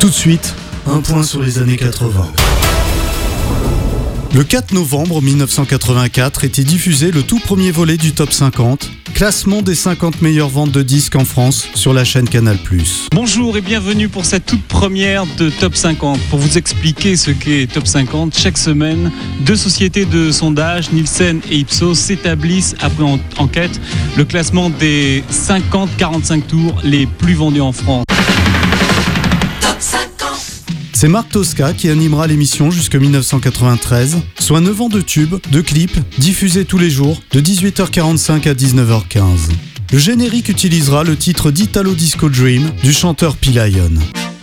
Tout de suite, un point sur les années 80. Le 4 novembre 1984 était diffusé le tout premier volet du Top 50, classement des 50 meilleures ventes de disques en France sur la chaîne Canal+. Bonjour et bienvenue pour cette toute première de Top 50. Pour vous expliquer ce qu'est Top 50, chaque semaine, deux sociétés de sondage, Nielsen et Ipsos, s'établissent après enquête le classement des 50-45 tours les plus vendus en France. C'est Marc Tosca qui animera l'émission jusqu'en 1993, soit 9 ans de tubes, de clips, diffusés tous les jours, de 18h45 à 19h15. Le générique utilisera le titre d'Italo Disco Dream du chanteur P. Lion.